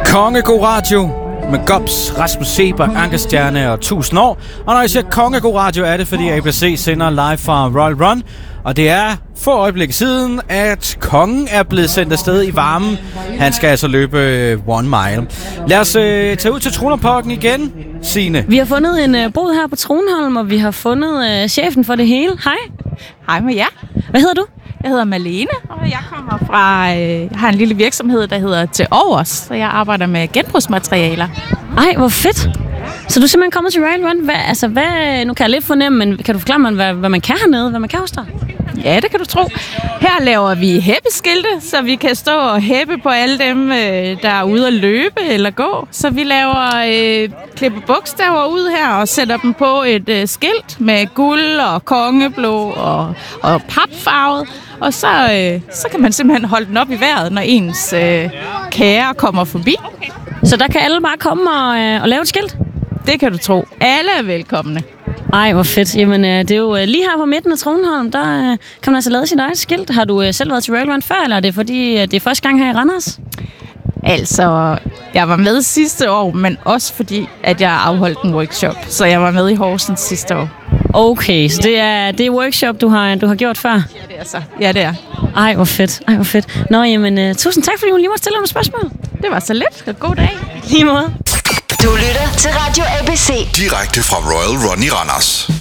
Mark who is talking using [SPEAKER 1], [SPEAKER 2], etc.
[SPEAKER 1] Kongegod Radio med Gobs, Rasmus Seberg, Ankerstjerne og 1000 år. Og når jeg siger Kongegod Radio, er det fordi ABC sender live fra Royal Run. Og det er få øjeblikke siden, at kongen er blevet sendt afsted i varmen. Han skal altså løbe 1 mile. Lad os tage ud til Tronerparken igen, Signe.
[SPEAKER 2] Vi har fundet en bod her på Tronholm, og vi har fundet chefen for det hele. Hej.
[SPEAKER 3] Hej med jer.
[SPEAKER 2] Hvad hedder du?
[SPEAKER 3] Jeg hedder Malene, og jeg kommer fra... jeg har en lille virksomhed, der hedder Til Overs, så jeg arbejder med genbrugsmaterialer.
[SPEAKER 2] Ej, hvor fedt. Så du er simpelthen kommet til Royal Run. Nu kan jeg lidt fornemme, men kan du forklare mig, hvad man kan hernede? Hvad man kan hos dig?
[SPEAKER 3] Ja, det kan du tro. Her laver vi hæppeskilte, så vi kan stå og hæppe på alle dem, der er ude at løbe eller gå. Så vi laver klippe bogstaver ud her og sætter dem på et skilt med guld og kongeblå og papfarvet. Og så kan man simpelthen holde den op i vejret, når ens kære kommer forbi.
[SPEAKER 2] Så der kan alle bare komme og lave et skilt?
[SPEAKER 3] Det kan du tro. Alle er velkomne.
[SPEAKER 2] Ej, hvor fedt. Jamen, det er jo lige her på midten af Tronholm, der kan man altså lave sit eget skilt. Har du selv været til Royal Run før, eller er det fordi, det er første gang her i Randers?
[SPEAKER 3] Altså, jeg var med sidste år, men også fordi, at jeg afholdt en workshop. Så jeg var med i Horsens sidste år.
[SPEAKER 2] Okay, så det er workshop, du har gjort før?
[SPEAKER 3] Ja, det er så. Ja, det er.
[SPEAKER 2] Ej, hvor fedt. Nå, jamen, tusind tak, fordi du lige måtte stille nogle spørgsmål.
[SPEAKER 3] Det var så let. God dag.
[SPEAKER 2] Lige måde.
[SPEAKER 4] Du lytter til Radio ABC.
[SPEAKER 5] Direkte fra Royal Run i Randers.